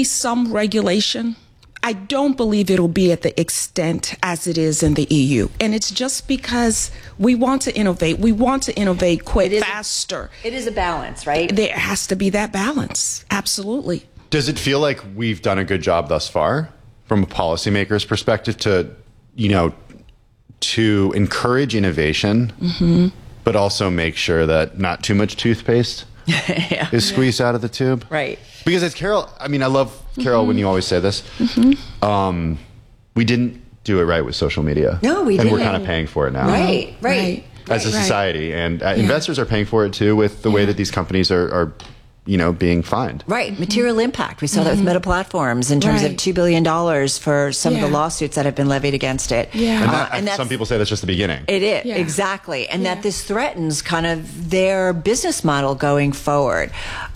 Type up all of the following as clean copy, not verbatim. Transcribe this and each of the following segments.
some regulation. I don't believe it'll be at the extent as it is in the EU. And it's just because we want to innovate. We want to innovate faster. It is a balance, right? There has to be that balance. Absolutely. Does it feel like we've done a good job thus far from a policymaker's perspective to, to encourage innovation, but also make sure that not too much toothpaste is squeezed out of the tube? Right. Because as Carol, I love Carol when you always say this. We didn't do it right with social media. No, we didn't. And we're didn't. kind of paying for it now. Right. As a society. And investors are paying for it too with the way that these companies are being fined. Right. Material impact. We saw that with Meta Platforms in terms of $2 billion for some of the lawsuits that have been levied against it. Yeah. And some people say that's just the beginning. It is. Yeah. Exactly. And that this threatens kind of their business model going forward.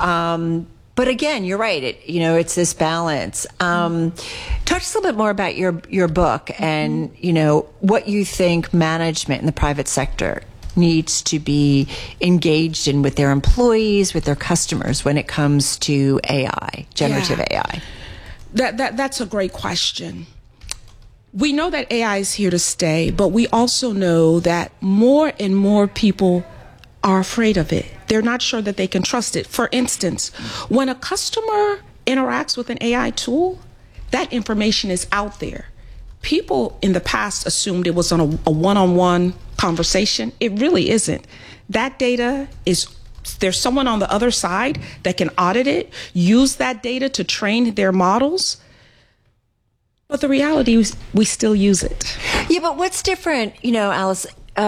But again, you're right. It's this balance. Talk to us a little bit more about your book and, what you think management in the private sector needs to be engaged in with their employees, with their customers when it comes to AI, generative AI. That's a great question. We know that AI is here to stay, but we also know that more and more people are afraid of it. They're not sure that they can trust it. For instance, when a customer interacts with an AI tool, that information is out there. People in the past assumed it was on a one-on-one conversation. It really isn't. That data there's someone on the other side that can audit it, use that data to train their models. But the reality is we still use it. Yeah, but what's different, Alice,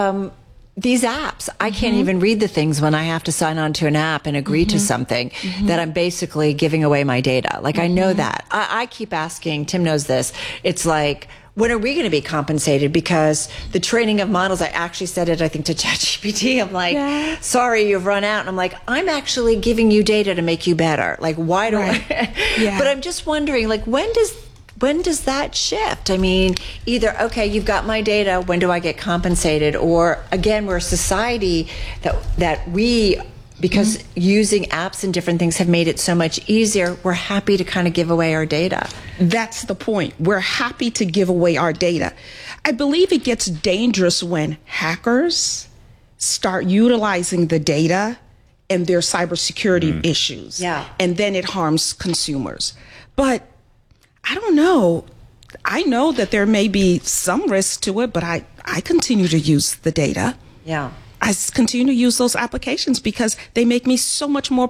these apps, I can't even read the things when I have to sign on to an app and agree to something that I'm basically giving away my data. Like, I know that. I keep asking, Tim knows this, it's like, when are we going to be compensated? Because the training of models, I actually said it, I think, to ChatGPT. I'm like, sorry, you've run out. And I'm like, I'm actually giving you data to make you better. Like, why do I? But I'm just wondering, like, when does that shift? I mean, either, okay, you've got my data, when do I get compensated? Or again, we're a society that we, because using apps and different things have made it so much easier, we're happy to kind of give away our data. That's the point. We're happy to give away our data. I believe it gets dangerous when hackers start utilizing the data and their cybersecurity issues. Yeah. And then it harms consumers. But I don't know. I know that there may be some risk to it, but I continue to use the data. Yeah. I continue to use those applications because they make me so much more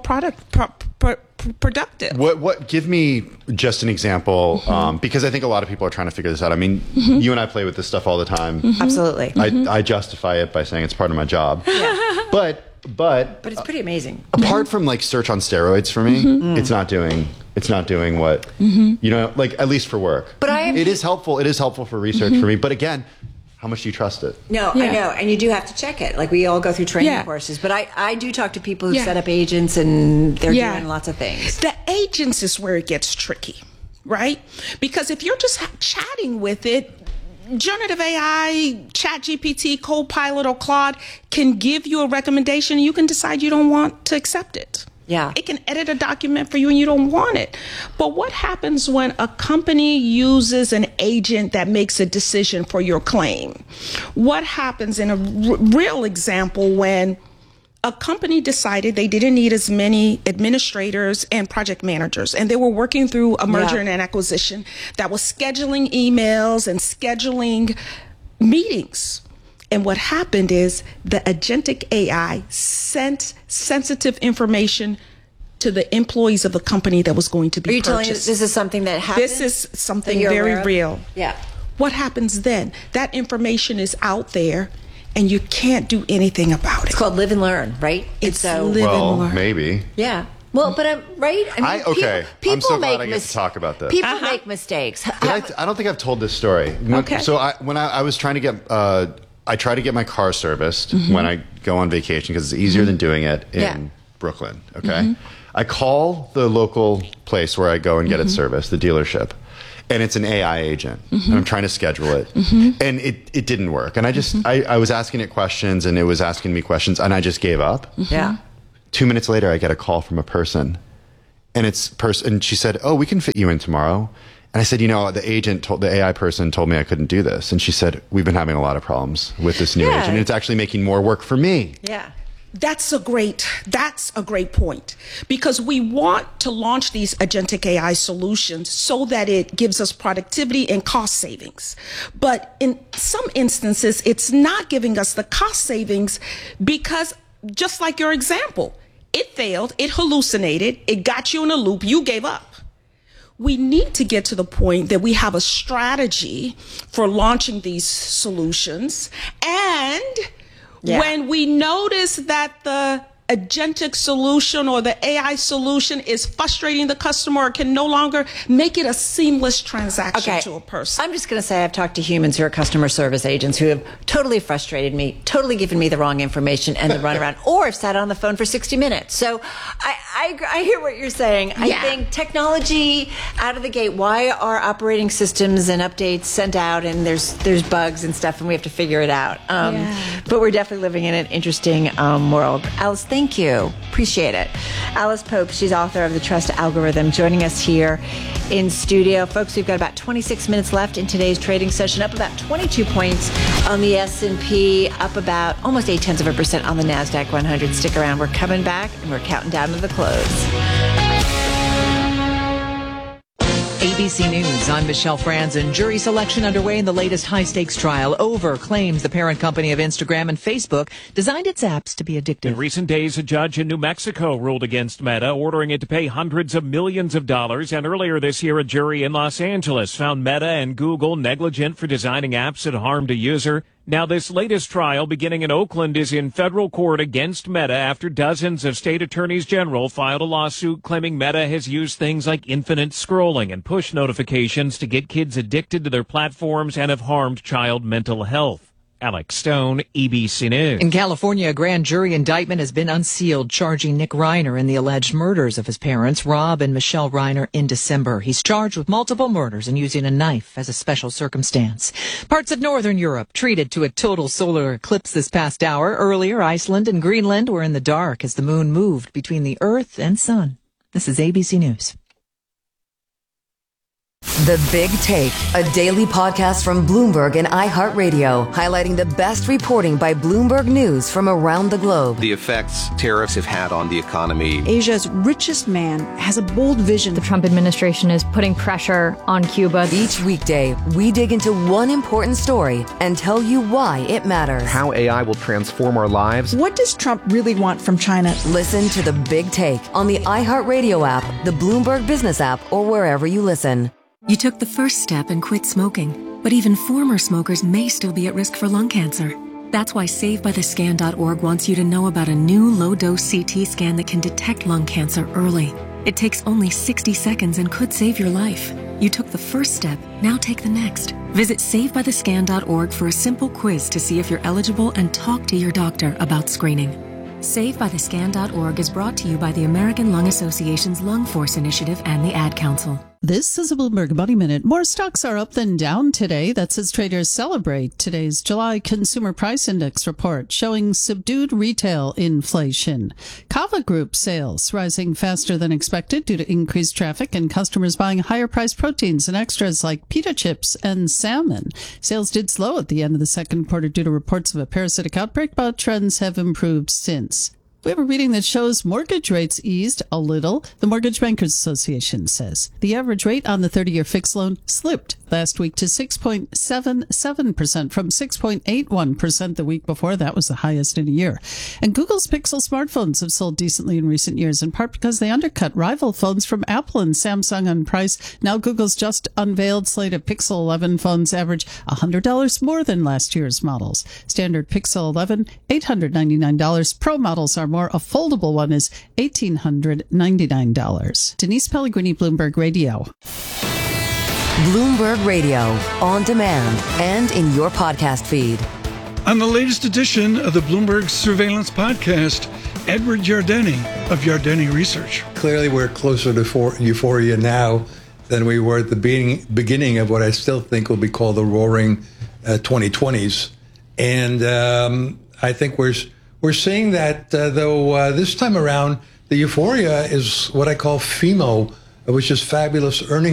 productive. What? Give me just an example, because I think a lot of people are trying to figure this out. I mean, you and I play with this stuff all the time. Absolutely. I justify it by saying it's part of my job. But it's pretty amazing. Apart from like search on steroids for me, it's not doing what like, at least for work. But it is helpful. It is helpful for research for me. But again, how much do you trust it? No, I know. And you do have to check it. Like, we all go through training courses. But I do talk to people who set up agents, and they're doing lots of things. The agents is where it gets tricky, right? Because if you're just chatting with it, generative AI, ChatGPT, Copilot, or Claude can give you a recommendation, and you can decide you don't want to accept it. Yeah. It can edit a document for you and you don't want it. But what happens when a company uses an agent that makes a decision for your claim? What happens in a real example when a company decided they didn't need as many administrators and project managers, and they were working through a merger and an acquisition that was scheduling emails and scheduling meetings? And what happened is the agentic AI sent sensitive information to the employees of the company that was going to be purchased. Are you telling us this is something that happened? This is something very real. Yeah. What happens then? That information is out there, and you can't do anything about it. It's called live and learn, right? It's live and learn. Maybe. Yeah. Well, but I'm right. I mean, people I'm so glad I make get to talk about this. People make mistakes. I don't think I've told this story. Okay. So when I was trying to get, I try to get my car serviced when I go on vacation because it's easier than doing it in Brooklyn. Okay. I call the local place where I go and get it serviced, the dealership, and it's an AI agent, and I'm trying to schedule it, and it didn't work. And I was asking it questions, and it was asking me questions, and I just gave up. Yeah. 2 minutes later, I get a call from a person, And and she said, "Oh, we can fit you in tomorrow." And I said, "You know, the AI person told me I couldn't do this." And she said, "We've been having a lot of problems with this new agent, and it's actually making more work for me." Yeah. That's a great point, because we want to launch these agentic AI solutions so that it gives us productivity and cost savings. But in some instances, it's not giving us the cost savings because, just like your example, it failed, it hallucinated, it got you in a loop, you gave up. We need to get to the point that we have a strategy for launching these solutions, and when we notice that the agentic solution or the AI solution is frustrating the customer or can no longer make it a seamless transaction to a person. I'm just going to say I've talked to humans who are customer service agents who have totally frustrated me, totally given me the wrong information and the runaround, or have sat on the phone for 60 minutes. So I hear what you're saying. I think technology out of the gate, why are operating systems and updates sent out and there's bugs and stuff and we have to figure it out. But we're definitely living in an interesting world. Alice, thank you. Appreciate it. Alice Pope, she's author of The Trust Algorithm, joining us here in studio. Folks, we've got about 26 minutes left in today's trading session, up about 22 points on the S&P, up about almost 0.8% on the NASDAQ 100. Stick around. We're coming back, and we're counting down to the close. ABC News, I'm Michelle Franzen. Jury selection underway in the latest high-stakes trial. Over claims the parent company of Instagram and Facebook designed its apps to be addictive. In recent days, a judge in New Mexico ruled against Meta, ordering it to pay hundreds of millions of dollars. And earlier this year, a jury in Los Angeles found Meta and Google negligent for designing apps that harmed a user. Now, this latest trial, beginning in Oakland, is in federal court against Meta after dozens of state attorneys general filed a lawsuit claiming Meta has used things like infinite scrolling and push notifications to get kids addicted to their platforms and have harmed child mental health. Alex Stone, ABC News. In California, a grand jury indictment has been unsealed, charging Nick Reiner in the alleged murders of his parents, Rob and Michelle Reiner, in December. He's charged with multiple murders and using a knife as a special circumstance. Parts of northern Europe treated to a total solar eclipse this past hour. Earlier, Iceland and Greenland were in the dark as the moon moved between the Earth and sun. This is ABC News. The Big Take, a daily podcast from Bloomberg and iHeartRadio, highlighting the best reporting by Bloomberg News from around the globe. The effects tariffs have had on the economy. Asia's richest man has a bold vision. The Trump administration is putting pressure on Cuba. Each weekday, we dig into one important story and tell you why it matters. How AI will transform our lives. What does Trump really want from China? Listen to The Big Take on the iHeartRadio app, the Bloomberg Business app, or wherever you listen. You took the first step and quit smoking, but even former smokers may still be at risk for lung cancer. That's why SaveByTheScan.org wants you to know about a new low-dose CT scan that can detect lung cancer early. It takes only 60 seconds and could save your life. You took the first step, now take the next. Visit SaveByTheScan.org for a simple quiz to see if you're eligible and talk to your doctor about screening. SaveByTheScan.org is brought to you by the American Lung Association's Lung Force Initiative and the Ad Council. This is a Bloomberg Money Minute. More stocks are up than down today. That's as traders celebrate today's July Consumer Price Index report showing subdued retail inflation. Kava Group sales rising faster than expected due to increased traffic and customers buying higher priced proteins and extras like pita chips and salmon. Sales did slow at the end of the second quarter due to reports of a parasitic outbreak, but trends have improved since. We have a reading that shows mortgage rates eased a little. The Mortgage Bankers Association says the average rate on the 30-year fixed loan slipped last week to 6.77% from 6.81% the week before. That was the highest in a year. And Google's Pixel smartphones have sold decently in recent years, in part because they undercut rival phones from Apple and Samsung on price. Now Google's just unveiled slate of Pixel 11 phones average $100 more than last year's models. Standard Pixel 11, $899. Pro models are more. A foldable one is $1,899. Denise Pellegrini, Bloomberg Radio. Bloomberg Radio, on demand and in your podcast feed. On the latest edition of the Bloomberg Surveillance Podcast, Edward Yardeni of Yardeni Research. Clearly, we're closer to euphoria now than we were at the beginning of what I still think will be called the roaring 2020s. And I think we're seeing that, though this time around, The euphoria is what I call FEMO, which is fabulous earning